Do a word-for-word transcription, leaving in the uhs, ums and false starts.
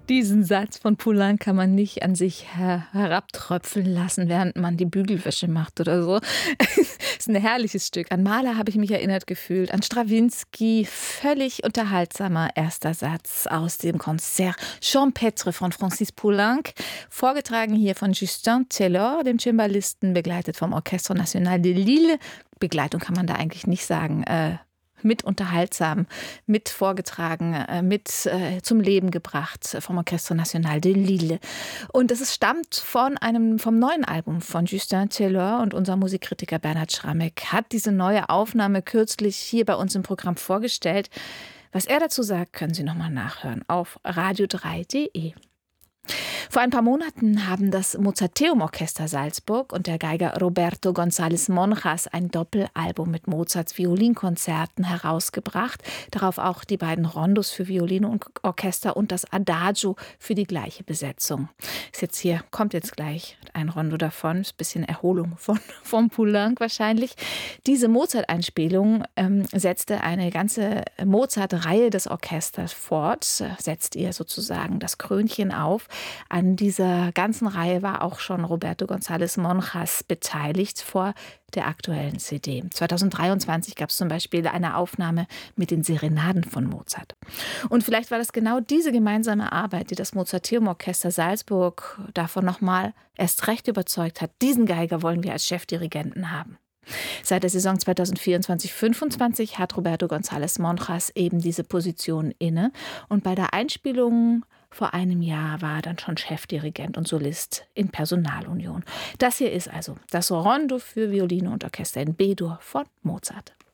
Diesen Satz von Poulenc kann man nicht an sich her herabtröpfeln lassen, während man die Bügelwäsche macht oder so. Ist 'n herrliches Stück. An Mahler habe ich mich erinnert gefühlt, an Strawinsky. Völlig unterhaltsamer erster Satz aus dem Konzert Champêtre von Francis Poulenc, vorgetragen hier von Justin Taylor, dem Cembalisten, begleitet vom Orchestre National de Lille. Begleitung kann man da eigentlich nicht sagen, äh, mit unterhaltsam, mit vorgetragen, äh, mit äh, zum Leben gebracht vom Orchestre National de Lille. Und es stammt von einem, vom neuen Album von Justin Taylor, und unser Musikkritiker Bernhard Schramek hat diese neue Aufnahme kürzlich hier bei uns im Programm vorgestellt. Was er dazu sagt, können Sie nochmal nachhören auf radio drei punkt de. Vor ein paar Monaten haben das Mozarteum-Orchester Salzburg und der Geiger Roberto González Monjas ein Doppelalbum mit Mozarts Violinkonzerten herausgebracht. Darauf auch die beiden Rondos für Violine und Orchester und das Adagio für die gleiche Besetzung. Ist jetzt hier, kommt jetzt gleich ein Rondo davon, ist ein bisschen Erholung von, von Poulenc wahrscheinlich. Diese Mozart-Einspielung ähm, setzte eine ganze Mozart-Reihe des Orchesters fort, setzt ihr sozusagen das Krönchen auf. An dieser ganzen Reihe war auch schon Roberto González Monjas beteiligt vor der aktuellen C D. zweitausenddreiundzwanzig gab es zum Beispiel eine Aufnahme mit den Serenaden von Mozart. Und vielleicht war das genau diese gemeinsame Arbeit, die das Mozarteum-Orchester Salzburg davon nochmal erst recht überzeugt hat. Diesen Geiger wollen wir als Chefdirigenten haben. Seit der Saison zweitausendvierundzwanzig fünfundzwanzig hat Roberto González Monjas eben diese Position inne. Und bei der Einspielung vor einem Jahr war er dann schon Chefdirigent und Solist in Personalunion. Das hier ist also das Rondo für Violine und Orchester in B-Dur von Mozart.